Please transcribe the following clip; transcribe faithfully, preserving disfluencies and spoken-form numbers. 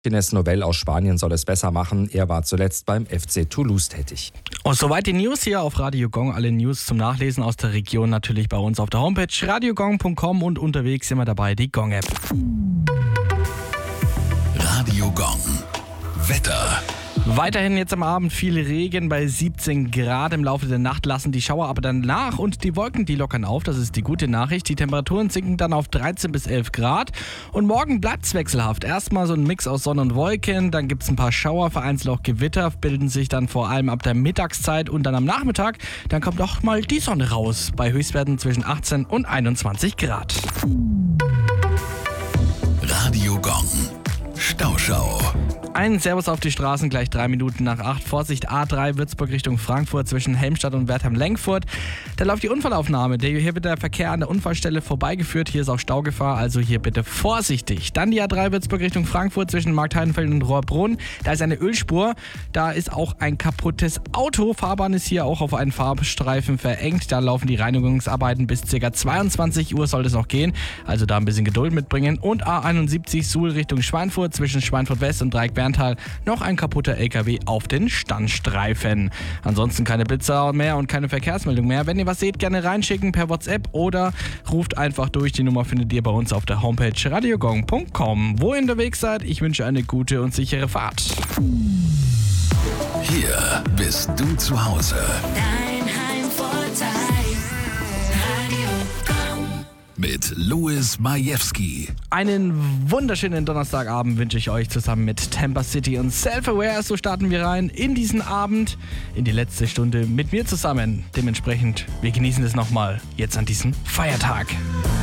Ines Novell aus Spanien soll es besser machen. Er war zuletzt beim F C Toulouse tätig. Und soweit die News hier auf Radio Gong. Alle News zum Nachlesen aus der Region natürlich bei uns auf der Homepage radiogong punkt com und unterwegs immer dabei die Gong-App. Radio Gong. Wetter. Weiterhin jetzt am Abend viel Regen bei siebzehn Grad. Im Laufe der Nacht lassen die Schauer aber dann nach und die Wolken, die lockern auf. Das ist die gute Nachricht. Die Temperaturen sinken dann auf dreizehn bis elf Grad. Und morgen bleibt es wechselhaft. Erstmal so ein Mix aus Sonne und Wolken. Dann gibt es ein paar Schauer, vereinzelt auch Gewitter. Bilden sich dann vor allem ab der Mittagszeit und dann am Nachmittag. Dann kommt auch mal die Sonne raus. Bei Höchstwerten zwischen achtzehn und einundzwanzig Grad. Radio Gong. Stauschau. Ein Servus auf die Straßen, gleich drei Minuten nach acht. Vorsicht, A drei Würzburg Richtung Frankfurt zwischen Helmstadt und Wertheim-Lenkfurt. Da läuft die Unfallaufnahme. Hier wird der Verkehr an der Unfallstelle vorbeigeführt. Hier ist auch Staugefahr, also hier bitte vorsichtig. Dann die A drei Würzburg Richtung Frankfurt zwischen Marktheidenfeld und Rohrbrunn. Da ist eine Ölspur. Da ist auch ein kaputtes Auto. Fahrbahn ist hier auch auf einen Fahrstreifen verengt. Da laufen die Reinigungsarbeiten bis ca. zweiundzwanzig Uhr soll es noch gehen. Also da ein bisschen Geduld mitbringen. Und A einundsiebzig Suhl Richtung Schweinfurt zwischen Schweinfurt West und Dreieck Berntal noch ein kaputter L K W auf den Standstreifen. Ansonsten keine Blitzer mehr und keine Verkehrsmeldung mehr. Wenn ihr was seht, gerne reinschicken per WhatsApp oder ruft einfach durch. Die Nummer findet ihr bei uns auf der Homepage radiogong punkt com. Wo ihr unterwegs seid, ich wünsche eine gute und sichere Fahrt. Hier bist du zu Hause. Dein Heimvorteil. Radio Gong. Mit Louis Majewski. Einen wunderschönen Donnerstagabend wünsche ich euch zusammen mit Tampa City und Self-Aware. So starten wir rein in diesen Abend, in die letzte Stunde mit mir zusammen. Dementsprechend, wir genießen es nochmal jetzt an diesem Feiertag.